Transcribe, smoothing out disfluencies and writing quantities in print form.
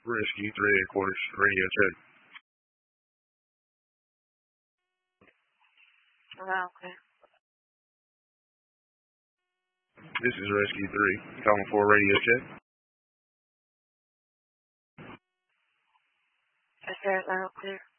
Rescue 3 headquarters, radio check. Okay. This is Rescue 3, calling for a radio check. Is that loud clear?